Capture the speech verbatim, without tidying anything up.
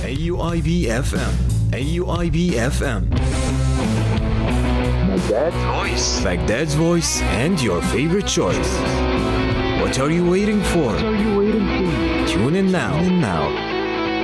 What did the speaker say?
A U I B エフエム A U I B エフエム My dad's voice. Like Dad's voice and your favorite choice. What are you waiting for? What are you waiting for? Tune in now. Tune in now.